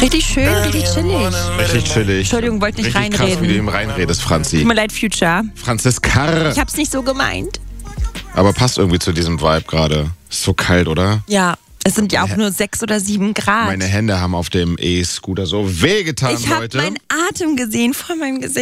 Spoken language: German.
Richtig schön, richtig chillig. Richtig chillig. Entschuldigung, wollte nicht richtig reinreden. Krass, wie du ihm reinredest, Franzi. Tut mir leid, Future. Franziska. Ich hab's nicht so gemeint. Aber passt irgendwie zu diesem Vibe gerade. Ist so kalt, oder? Ja, es sind ja auch nur 6 oder 7 Grad. Meine Hände haben auf dem E-Scooter so wehgetan, ich habe Leute. meinen Atem gesehen vor meinem Gesicht.